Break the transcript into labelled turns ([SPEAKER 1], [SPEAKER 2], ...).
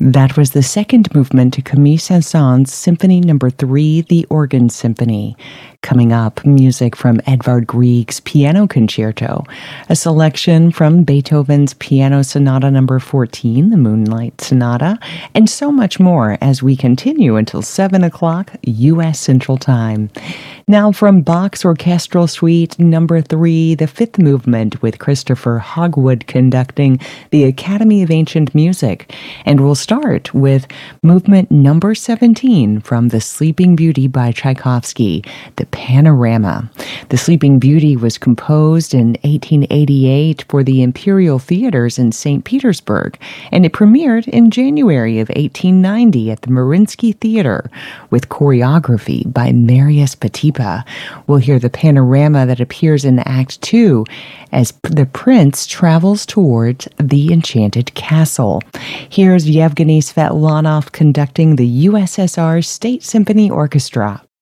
[SPEAKER 1] That was the second movement to Camille Saint-Saëns' Symphony No. 3, The Organ Symphony. Coming up, music from Edvard Grieg's Piano Concerto, a selection from Beethoven's Piano Sonata No. 14, the Moonlight Sonata, and so much more as we continue until 7 o'clock U.S. Central Time. Now from Bach's Orchestral Suite No. 3, the fifth movement with Christopher Hogwood conducting the Academy of Ancient Music. And we'll start with movement No. 17 from The Sleeping Beauty by Tchaikovsky, the Panorama. The Sleeping Beauty was composed in 1888 for the Imperial Theaters in St. Petersburg, and it premiered in January of 1890 at the Mariinsky Theater with choreography by Marius Petipa. We'll hear the panorama that appears in Act 2 as the prince travels towards the enchanted castle. Here's Yevgeny Svetlanov conducting the USSR State Symphony Orchestra.